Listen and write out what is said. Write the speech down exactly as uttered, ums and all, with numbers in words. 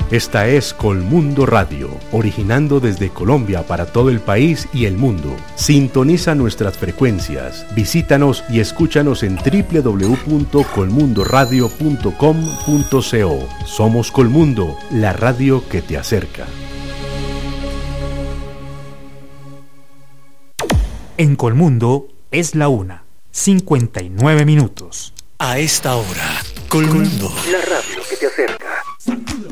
Esta es Colmundo Radio, originando desde Colombia para todo el país y el mundo. Sintoniza nuestras frecuencias, visítanos y escúchanos en doble u doble u doble u punto colmundo radio punto com punto co. Somos Colmundo, la radio que te acerca. En Colmundo es la una, cincuenta y nueve minutos. A esta hora, Colmundo, la radio que te acerca.